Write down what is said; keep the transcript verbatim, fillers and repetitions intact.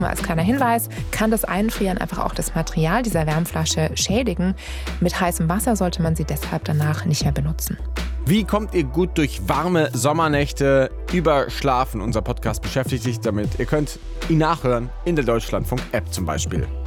Nur als kleiner Hinweis, kann das Einfrieren einfach auch das Material dieser Wärmflasche schädigen. Mit heißem Wasser sollte man sie deshalb danach nicht mehr benutzen. Wie kommt ihr gut durch warme Sommernächte? Überschlafen. Unser Podcast beschäftigt sich damit. Ihr könnt ihn nachhören in der Deutschlandfunk-App zum Beispiel.